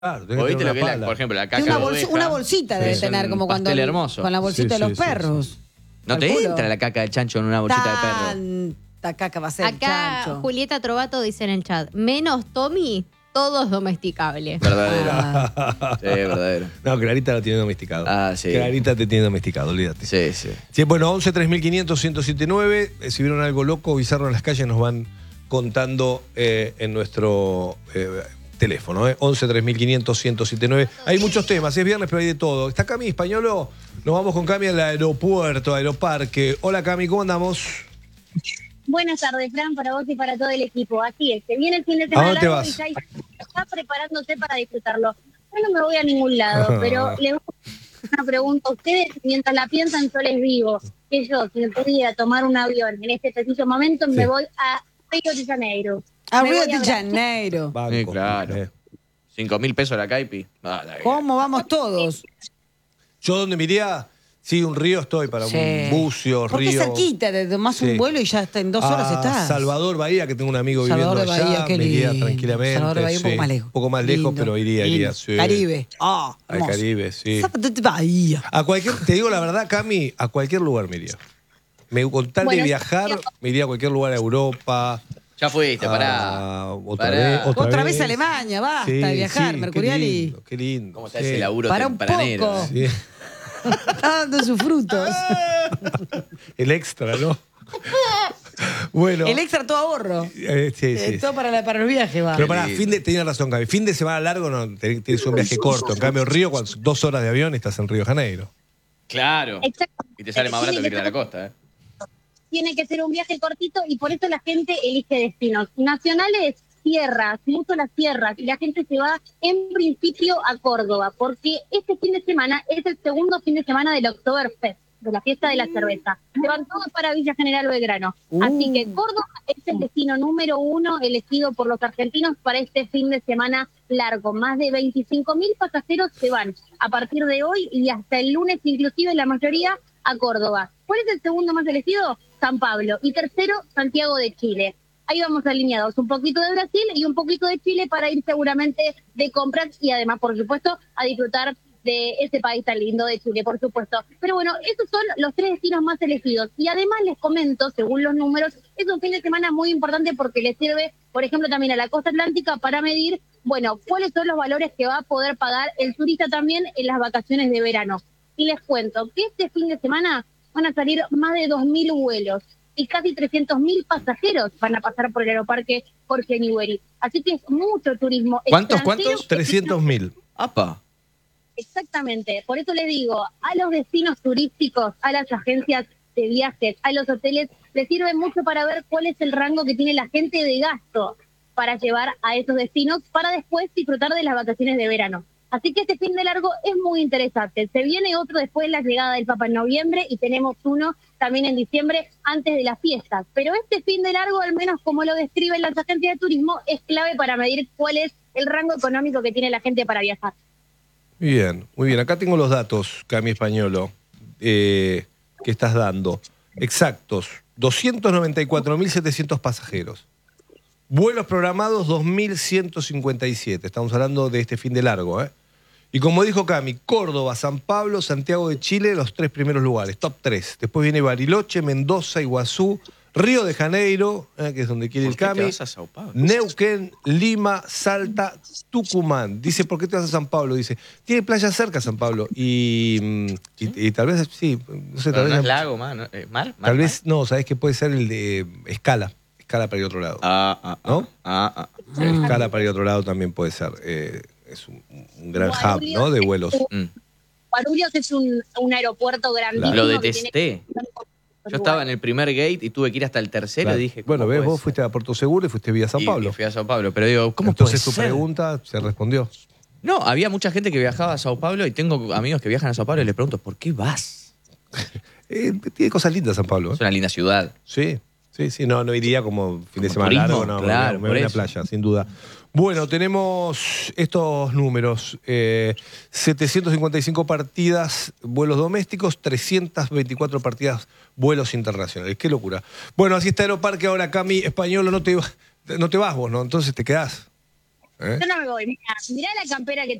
Claro, ¿Vos viste lo que es, por ejemplo, la caca de oveja? Una bolsita debe tener, como cuando hermoso. con la bolsita de los perros. No te entra la caca de chancho en una bolsita de perro. Tanta caca va a ser Acá chancho. Julieta Trovato dice en el chat, menos Tommy, todo es domesticable. Verdadero. Sí, verdadero. No, Clarita lo tiene domesticado. Ah, sí. Clarita te tiene domesticado, olvídate. Sí, sí. Sí, bueno, 11 3500 1079. Si vieron algo loco, bizarro en las calles, nos van contando en nuestro teléfono. 11 3500 1079. Hay muchos temas, es viernes, pero hay de todo. ¿Está Cami Españolo? Nos vamos con Cami al aeropuerto, aeroparque. Hola Cami, ¿cómo andamos? Buenas tardes, Fran, para vos y para todo el equipo. Así es, se viene el fin de semana largo y ya está preparándose para disfrutarlo. Yo no me voy a ningún lado, pero les voy a hacer una pregunta a ustedes. Mientras la piensan, yo les digo que yo, si me pudiera tomar un avión en este preciso momento, me voy a Río de Janeiro. A Río de Janeiro. Sí, claro. 5.000 pesos la caipi. ¿Cómo vamos todos? Yo donde me iría, sí, un río estoy para un bucio, porque río. Porque cerquita, te tomás un vuelo y ya está, en 2 horas estás. Salvador Bahía, que tengo un amigo Salvador viviendo allá, Bahía, qué me iría lindo. tranquilamente. Salvador Bahía un poco más lejos. Un poco más lejos, Lindo, pero iría, sí. Caribe. Al Caribe, sí. Bahía. A cualquier, te digo la verdad, Cami, a cualquier lugar me iría. Con tal de viajar, me iría a cualquier lugar, a Europa. Ya fuiste, pará. Otra vez a Alemania, basta de viajar, Mercuriali. Qué lindo. ¿Cómo está ese laburo para tempranero? Un poco. Sí. Está dando sus frutos. El extra, ¿no? Bueno. El extra todo ahorro. Sí. Todo para los viajes va. Pero para tenía razón, Cami. Fin de semana largo no tienes un viaje corto. En cambio, Río, 2 horas de avión estás en Río de Janeiro. Claro. Exacto. Y te sale más barato que ir a la costa, ¿eh? Tiene que ser un viaje cortito y por eso la gente elige destinos nacionales, sierras, mucho las sierras, y la gente se va en principio a Córdoba, porque este fin de semana es el segundo fin de semana del Oktoberfest, de la fiesta de la cerveza. Se van todos para Villa General Belgrano. Así que Córdoba es el destino número 1 elegido por los argentinos para este fin de semana largo. Más de 25.000 pasajeros se van a partir de hoy y hasta el lunes, inclusive la mayoría a Córdoba. ¿Cuál es el segundo más elegido? San Pablo. Y tercero, Santiago de Chile. Ahí vamos alineados, un poquito de Brasil y un poquito de Chile para ir seguramente de compras y además, por supuesto, a disfrutar de ese país tan lindo de Chile, por supuesto. Pero bueno, esos son los 3 destinos más elegidos. Y además les comento, según los números, es un fin de semana muy importante porque les sirve, por ejemplo, también a la costa atlántica para medir, bueno, cuáles son los valores que va a poder pagar el turista también en las vacaciones de verano. Y les cuento que este fin de semana van a salir más de 2.000 vuelos y casi 300.000 pasajeros van a pasar por el aeroparque Jorge Newbery. Así que es mucho turismo. ¿Cuántos? 300.000. ¡Apa! Exactamente. Por eso les digo, a los destinos turísticos, a las agencias de viajes, a los hoteles, les sirve mucho para ver cuál es el rango que tiene la gente de gasto para llevar a esos destinos para después disfrutar de las vacaciones de verano. Así que este fin de largo es muy interesante. Se viene otro después de la llegada del Papa en noviembre y tenemos uno también en diciembre antes de las fiestas. Pero este fin de largo, al menos como lo describen las agencias de turismo, es clave para medir cuál es el rango económico que tiene la gente para viajar. Muy bien. Acá tengo los datos, Cami Españolo, que estás dando. Exactos, 294.700 pasajeros. Vuelos programados 2.157. Estamos hablando de este fin de largo, ¿eh? Y como dijo Cami, Córdoba, San Pablo, Santiago de Chile, los 3 primeros lugares, top 3. Después viene Bariloche, Mendoza, Iguazú, Río de Janeiro, que es donde quiere el Cami, Neuquén, Lima, Salta, Tucumán. Dice, ¿por qué te vas a San Pablo? Dice, tiene playa cerca San Pablo. Y tal vez, sí, no sé, tal vez... ¿No es lago, mar? Tal vez, no, ¿sabés qué puede ser el de Escala? Escala para ir a otro lado. ¿No? Escala para ir a otro lado también puede ser. Es un gran hub, ¿no? De vuelos. Guarulhos es un aeropuerto grandísimo. Lo detesté. Yo estaba en el primer gate y tuve que ir hasta el tercero y dije... Bueno, ves, vos fuiste a Puerto Seguro y fuiste vía San Pablo. Y fui a Sao Paulo, pero digo, ¿cómo entonces puede tu ser? Pregunta se respondió. No, había mucha gente que viajaba a Sao Paulo y tengo amigos que viajan a Sao Paulo y les pregunto, ¿por qué vas? Tiene cosas lindas San Pablo. Es una linda ciudad. Sí, no iría como fin de semana turismo, largo, no, claro, me voy a la playa, sin duda. Bueno, tenemos estos números. 755 partidas, vuelos domésticos, 324 partidas, vuelos internacionales. Qué locura. Bueno, así está Aeroparque ahora, Cami Españolo, no te vas vos, ¿no? Entonces te quedás. ¿Eh? Yo no me voy. Mirá la campera que